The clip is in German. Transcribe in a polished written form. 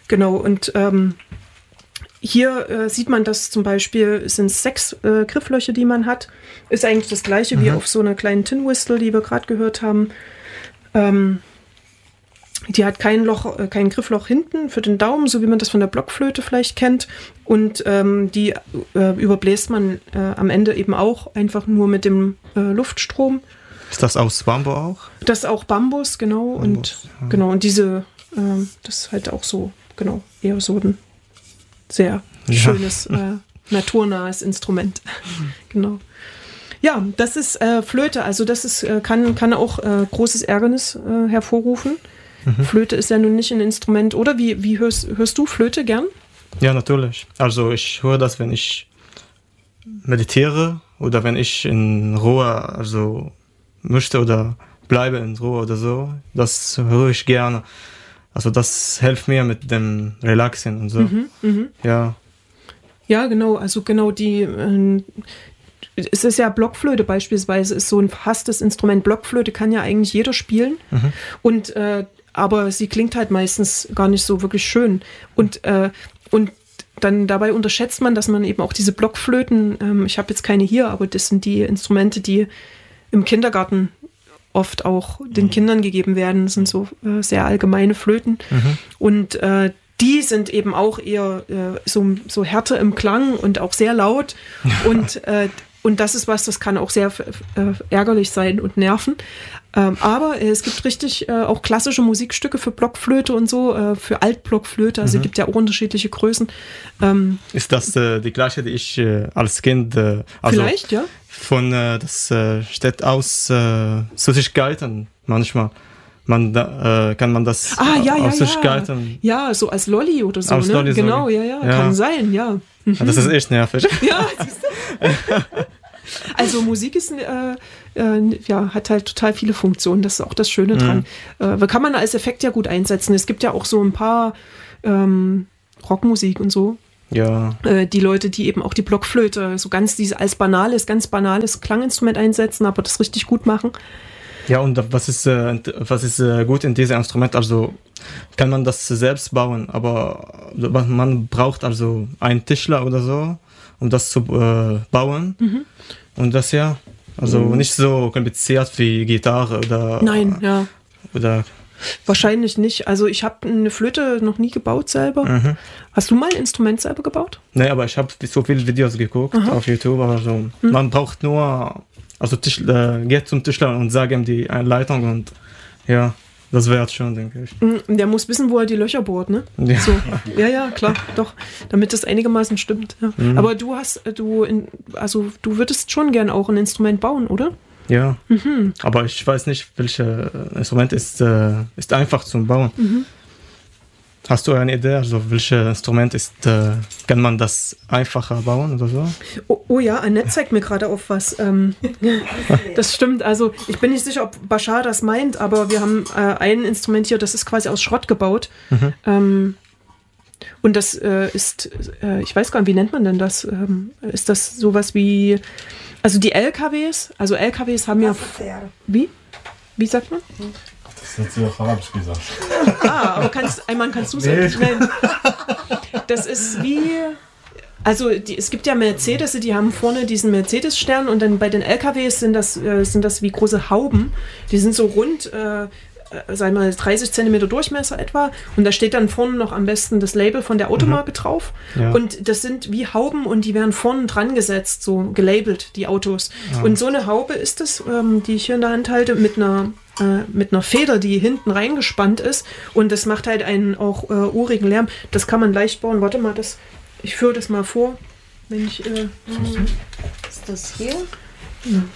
Genau, und hier sieht man, dass zum Beispiel es sind 6 Grifflöcher, die man hat. Ist eigentlich das gleiche wie auf so einer kleinen Tin Whistle, die wir gerade gehört haben. Die hat kein Griffloch hinten für den Daumen, so wie man das von der Blockflöte vielleicht kennt. Und die überbläst man am Ende eben auch einfach nur mit dem Luftstrom. Ist das aus Bambus auch? Das ist auch Bambus, genau. Und diese, das ist halt auch so, genau, eher so ein sehr schönes, naturnahes Instrument. Genau. Ja, das ist Flöte. Also das ist, kann auch großes Ärgernis hervorrufen. Flöte ist ja nun nicht ein Instrument. Oder wie hörst du Flöte gern? Ja, natürlich. Also ich höre das, wenn ich meditiere oder wenn ich in Ruhe möchte oder bleibe in Ruhe oder so. Das höre ich gerne. Also das hilft mir mit dem Relaxen und so. Ja. Ja, genau. Also genau es ist ja Blockflöte beispielsweise, ist so ein verhasstes Instrument. Blockflöte kann ja eigentlich jeder spielen. Und aber sie klingt halt meistens gar nicht so wirklich schön. Und dann dabei unterschätzt man, dass man eben auch diese Blockflöten, ich habe jetzt keine hier, aber das sind die Instrumente, die im Kindergarten oft auch den Kindern gegeben werden. Das sind so sehr allgemeine Flöten. Und die sind eben auch eher so härter im Klang und auch sehr laut. Und das ist was, das kann auch sehr ärgerlich sein und nerven. Aber es gibt richtig auch klassische Musikstücke für Blockflöte und so, für Altblockflöte. Also es gibt ja auch unterschiedliche Größen. Ist das die gleiche, die ich als Kind... vielleicht, ja. Das steht aus Süßigkeiten manchmal. Kann man das aus Süßigkeiten... Ja, so als Lolli oder so, ne? Lolli, genau, ja, kann sein, ja. Das ist echt nervig. Ja, siehst du? Also Musik ist, hat halt total viele Funktionen. Das ist auch das Schöne dran. Kann man als Effekt ja gut einsetzen. Es gibt ja auch so ein paar Rockmusik und so. Ja. Die Leute, die eben auch die Blockflöte so ganz ganz banales Klanginstrument einsetzen, aber das richtig gut machen. Ja, und was ist gut in diesem Instrument? Also kann man das selbst bauen, aber man braucht also einen Tischler oder so, um das zu bauen. Und das nicht so kompliziert wie Gitarre oder... Nein, ja. Oder... Wahrscheinlich nicht. Also ich habe eine Flöte noch nie gebaut selber. Hast du mal ein Instrument selber gebaut? Nee, aber ich habe so viele Videos geguckt auf YouTube. Also man braucht nur... Also geht zum Tischler und sagt ihm die Anleitung und ja, das wäre schon, denke ich. Der muss wissen, wo er die Löcher bohrt, ne? Ja, so. Ja, klar, doch. Damit das einigermaßen stimmt. Ja. Aber du würdest schon gern auch ein Instrument bauen, oder? Ja, aber ich weiß nicht, welches Instrument ist einfach zum Bauen. Hast du eine Idee, also welches Instrument kann man das einfacher bauen oder so? Oh ja, Annette zeigt mir gerade auf was. Das stimmt, also ich bin nicht sicher, ob Bashar das meint, aber wir haben ein Instrument hier, das ist quasi aus Schrott gebaut. Und das ist, ich weiß gar nicht, wie nennt man denn das? Ist das sowas wie, also die LKWs haben ja... Wie? Wie sagt man? Das hat sie auf Arabisch gesagt. Aber kannst du es nicht nennen? Das ist wie... Also es gibt ja Mercedes, die haben vorne diesen Mercedes-Stern und dann bei den LKWs sind das wie große Hauben. Die sind so rund, sagen wir mal 30 cm Durchmesser etwa und da steht dann vorne noch am besten das Label von der Automarke drauf. Ja. Und das sind wie Hauben und die werden vorne dran gesetzt, so gelabelt, die Autos. Ja. Und so eine Haube ist es, die ich hier in der Hand halte, mit einer Feder, die hinten reingespannt ist und das macht halt einen auch urigen Lärm. Das kann man leicht bauen. Warte mal, ich führe das mal vor. Wenn ich, ist das hier? Ja.